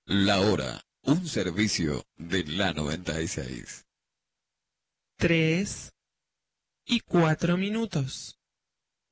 La hora, un servicio de la 96. 3:04.